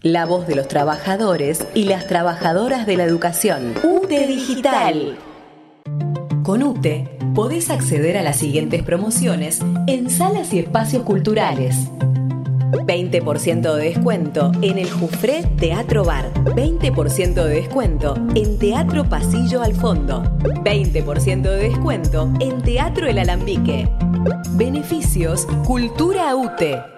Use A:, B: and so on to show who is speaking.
A: La voz de los trabajadores y las trabajadoras de la educación. UTE Digital. Con UTE podés acceder a las siguientes promociones en salas y espacios culturales. 20% de descuento en el Jufré Teatro Bar. 20% de descuento en Teatro Pasillo al Fondo. 20% de descuento en Teatro El Alambique. Beneficios Cultura UTE.